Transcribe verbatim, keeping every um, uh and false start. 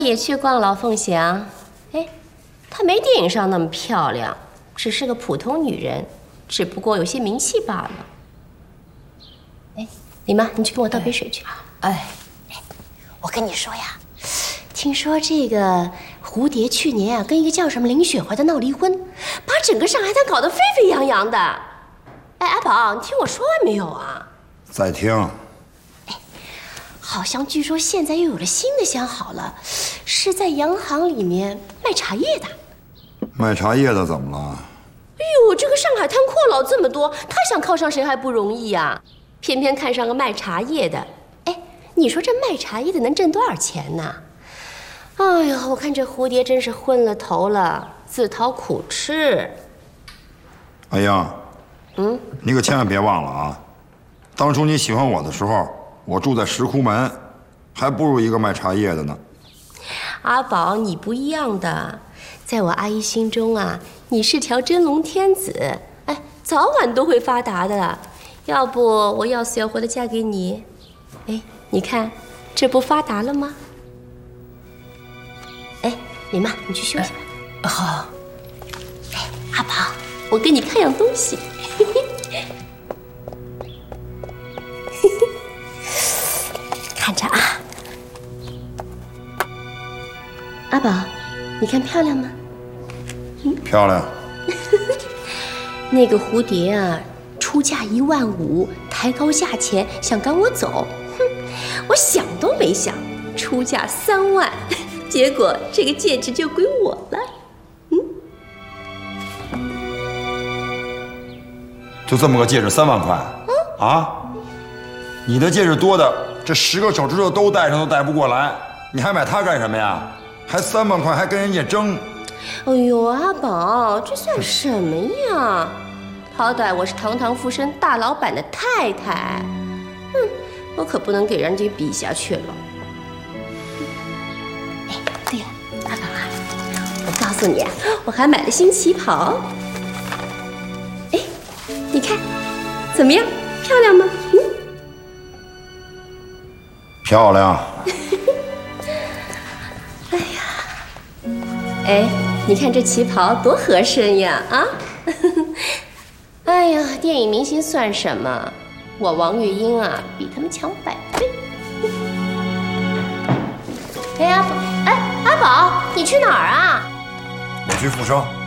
也去逛老凤祥，哎，她没电影上那么漂亮，只是个普通女人，只不过有些名气罢了。哎，李妈，你去给我倒杯水去。 哎， 哎，我跟你说呀，听说这个蝴蝶去年啊跟一个叫什么林雪怀的闹离婚，把整个上海滩搞得沸沸扬扬的。哎，阿宝，你听我说完没有啊？ 在听。 好像据说现在又有了新的相好了，是在洋行里面卖茶叶的。 卖茶叶的怎么了？ 哎呦，这个上海滩阔佬这么多，他想靠上谁还不容易呀？偏偏看上个卖茶叶的。哎，你说这卖茶叶的能挣多少钱呢？哎呀，我看这蝴蝶真是昏了头了，自讨苦吃。 阿英， 嗯， 你可千万别忘了啊！当初你喜欢我的时候。 我住在石窟门，还不如一个卖茶叶的呢。 阿宝，你不一样的，在我阿姨心中啊，你是条真龙天子，哎，早晚都会发达的。要不我要死要活的嫁给你，哎，你看，这不发达了吗？哎，李妈，你去休息吧。 哎、好。 哎，阿宝，我给你看样东西。嘿嘿。 看着啊，阿宝，你看漂亮吗？ 嗯，漂亮。 那个蝴蝶啊，出价一万五，抬高价钱想赶我走，哼，我想都没想，出价三万，结果这个戒指就归我了。嗯， 就这么个戒指，三万块？嗯、啊？你的戒指多的。 这十个手指头都戴上都戴不过来，你还买它干什么呀？还三万块，还跟人家争？ 哎呦，阿宝，这算什么呀？好歹我是堂堂富绅大老板的太太，哼，我可不能给人家比下去了。哎，对了，阿宝啊，我告诉你啊，我还买了新旗袍。哎，你看，怎么样？漂亮吗？嗯。 漂亮。 哎呀，哎，你看这旗袍多合身呀！啊，哎呀，电影明星算什么？我王月英啊，比他们强百倍。哎，阿宝，哎，阿宝，你去哪儿啊？ 我去富生。